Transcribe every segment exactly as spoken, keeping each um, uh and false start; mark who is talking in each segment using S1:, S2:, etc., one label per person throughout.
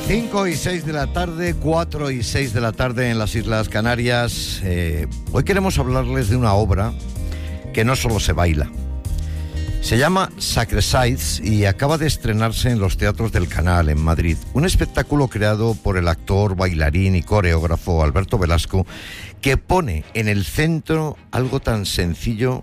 S1: cinco y seis de la tarde, cuatro y seis de la tarde en las Islas Canarias. Eh, hoy queremos hablarles de una obra que no solo se baila. Se llama Sacred Sides y acaba de estrenarse en los teatros del Canal, en Madrid. Un espectáculo creado por el actor, bailarín y coreógrafo Alberto Velasco, que pone en el centro algo tan sencillo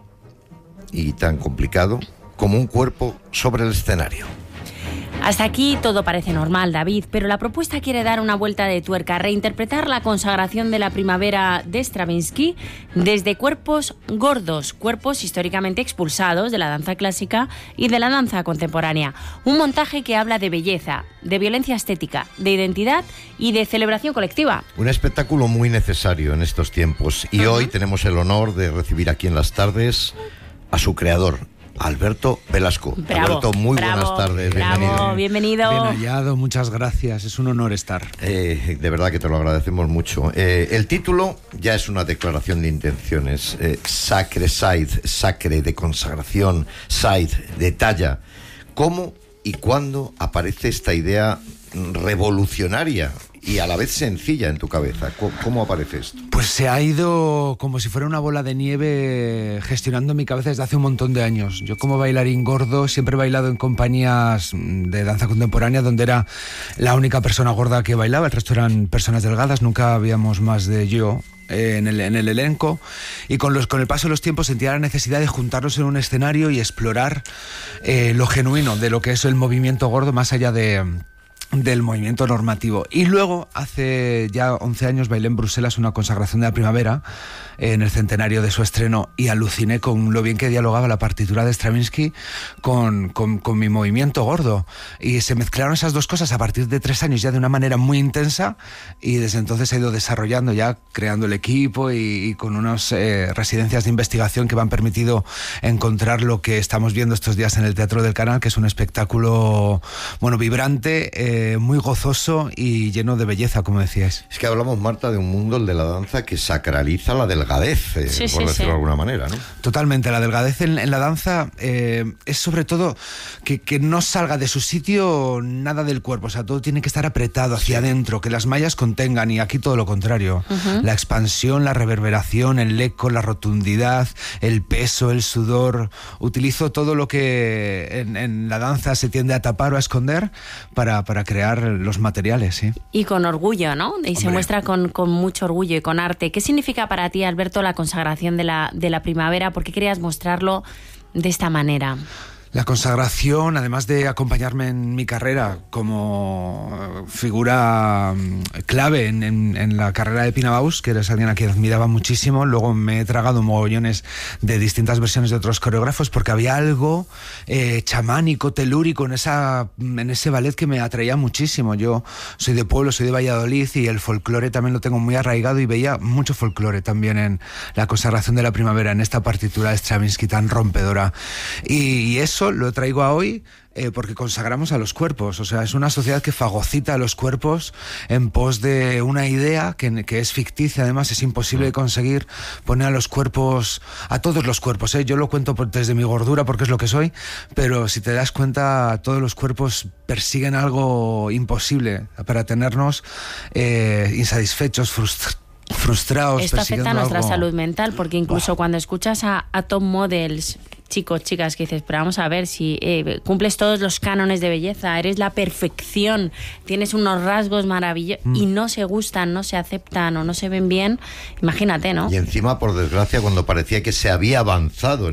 S1: y tan complicado como un cuerpo sobre el escenario.
S2: Hasta aquí todo parece normal, David, pero la propuesta quiere dar una vuelta de tuerca, reinterpretar la consagración de la primavera de Stravinsky desde cuerpos gordos, cuerpos históricamente expulsados de la danza clásica y de la danza contemporánea. Un montaje que habla de belleza, de violencia estética, de identidad y de celebración colectiva. Un espectáculo muy necesario en estos tiempos y uh-huh. hoy tenemos el honor de recibir aquí en las tardes a su creador, Alberto Velasco. Bravo,
S1: Alberto, muy
S2: bravo,
S1: buenas tardes.
S2: Bravo, bienvenido. bienvenido.
S3: Bien hallado, muchas gracias. Es un honor estar.
S1: Eh, de verdad que te lo agradecemos mucho. Eh, el título ya es una declaración de intenciones. Eh, Sacred Side, sacre de consagración, side de talla. ¿Cómo y cuándo aparece esta idea revolucionaria y a la vez sencilla en tu cabeza? ¿Cómo, cómo aparece esto?
S3: Pues se ha ido como si fuera una bola de nieve gestionando mi cabeza desde hace un montón de años. Yo, como bailarín gordo, siempre he bailado en compañías de danza contemporánea donde era la única persona gorda que bailaba, el resto eran personas delgadas, nunca habíamos más de yo eh, en, el, en el elenco, y con, los, con el paso de los tiempos sentía la necesidad de juntarnos en un escenario y explorar eh, lo genuino de lo que es el movimiento gordo más allá de... del movimiento normativo. Y luego, hace ya once años, bailé en Bruselas una consagración de la primavera en el centenario de su estreno y aluciné con lo bien que dialogaba la partitura de Stravinsky con, con, con mi movimiento gordo. Y se mezclaron esas dos cosas a partir de tres años ya de una manera muy intensa, y desde entonces he ido desarrollando ya, creando el equipo y, y con unas eh, residencias de investigación que me han permitido encontrar lo que estamos viendo estos días en el Teatro del Canal, que es un espectáculo, bueno, vibrante, eh, muy gozoso y lleno de belleza, como decíais.
S1: Es que hablamos, Marta, de un mundo, el de la danza, que sacraliza la delgadez, eh,
S2: sí,
S1: por
S2: sí,
S1: decirlo
S2: sí.
S1: de alguna manera, ¿no?
S3: Totalmente, la delgadez en, en la danza eh, es sobre todo que, que no salga de su sitio nada del cuerpo, o sea, todo tiene que estar apretado hacia sí. adentro, que las mallas contengan, y aquí todo lo contrario. Uh-huh. La expansión, la reverberación, el eco, la rotundidad, el peso, el sudor. Utilizo todo lo que en, en la danza se tiende a tapar o a esconder para, para crear los materiales, ¿sí?
S2: Y con orgullo, ¿no? Y Hombre. se muestra con, con mucho orgullo y con arte. ¿Qué significa para ti, Alberto, la consagración de la, de la primavera? ¿Por qué querías mostrarlo de esta manera?
S3: La consagración, además de acompañarme en mi carrera como figura clave en, en, en la carrera de Pina Bausch, que eres alguien a quien admiraba muchísimo, luego me he tragado mogollones de distintas versiones de otros coreógrafos, porque había algo eh, chamánico, telúrico en, esa, en ese ballet que me atraía muchísimo. Yo soy de pueblo, soy de Valladolid, y el folclore también lo tengo muy arraigado, y veía mucho folclore también en la consagración de la primavera, en esta partitura de Stravinsky tan rompedora. Y, y eso lo traigo a hoy eh, porque consagramos a los cuerpos. O sea, es una sociedad que fagocita a los cuerpos en pos de una idea que, que es ficticia, además es imposible de conseguir. Poner a los cuerpos, a todos los cuerpos, ¿eh? Yo lo cuento por, desde mi gordura porque es lo que soy, pero si te das cuenta, todos los cuerpos persiguen algo imposible para tenernos eh, insatisfechos, frustrados, frustrados.
S2: Esto afecta a nuestra
S3: algo...
S2: salud mental, porque incluso wow. cuando escuchas a, a top models, chicos, chicas, que dices, pero vamos a ver si eh, cumples todos los cánones de belleza, eres la perfección, tienes unos rasgos maravillosos mm. y no se gustan, no se aceptan o no se ven bien, imagínate, ¿no?
S1: Y encima, por desgracia, cuando parecía que se había avanzado